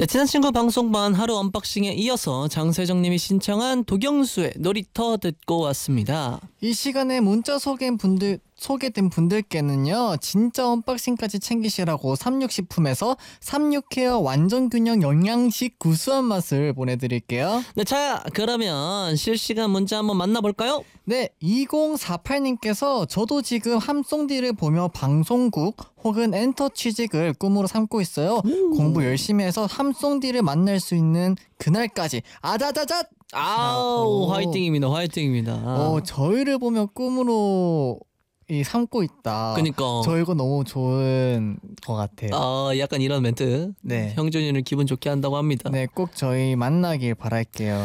네, 친한 친구 방송반 하루 언박싱에 이어서 장세정님이 신청한 도경수의 놀이터 듣고 왔습니다. 이 시간에 문자 소개된 분들께는요, 진짜 언박싱까지 챙기시라고 삼육식품에서 삼육헤어 완전균형 영양식 구수한 맛을 보내드릴게요. 네, 자 그러면 실시간 문자 한번 만나볼까요? 네, 2048님께서 저도 지금 함송디를 보며 방송국 혹은 엔터취직을 꿈으로 삼고 있어요. 공부 열심히 해서 함송디를 만날 수 있는 그날까지 아자자자! 아우, 화이팅입니다. 화이팅입니다. 저희를 보며 꿈으로 삼고 있다. 그니까. 저 이거 너무 좋은 것 같아요. 약간 이런 멘트. 네. 형준이를 기분 좋게 한다고 합니다. 네, 꼭 저희 만나길 바랄게요.